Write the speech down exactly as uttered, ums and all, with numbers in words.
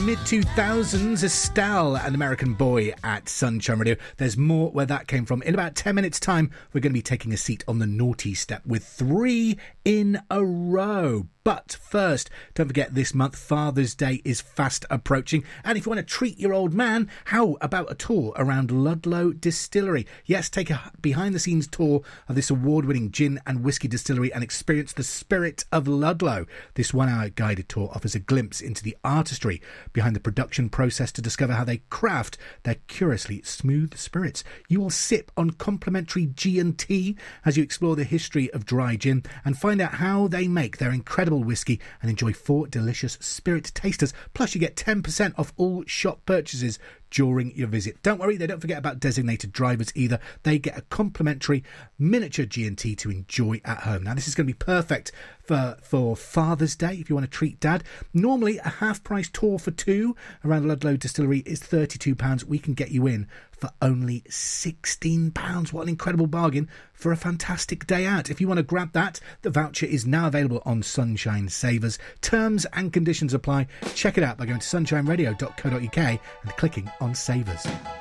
mid two thousands, Estelle, an American Boy at Sunshine Radio. There's more where that came from. In about ten minutes' time, we're going to be taking a seat on the naughty step with three in a row. But first, don't forget this month Father's Day is fast approaching. And if you want to treat your old man, how about a tour around Ludlow Distillery? Yes, take a behind-the-scenes tour of this award-winning gin and whiskey distillery and experience the spirit of Ludlow. This one-hour guided tour offers a glimpse into the artistry behind the production process to discover how they craft their curiously smooth spirits. You will sip on complimentary G and T as you explore the history of dry gin and find out how they make their incredible whiskey and enjoy four delicious spirit tasters. Plus, you get ten percent off all shop purchases during your visit. Don't worry, they don't forget about designated drivers either. They get a complimentary miniature G and T to enjoy at home. Now, this is going to be perfect for, for Father's Day if you want to treat Dad. Normally, a half-price tour for two around Ludlow Distillery is thirty-two pounds. We can get you in for only sixteen pounds. What an incredible bargain for a fantastic day out. If you want to grab that, the voucher is now available on Sunshine Savers. Terms and conditions apply. Check it out by going to sunshine radio dot co dot uk and clicking on Savers.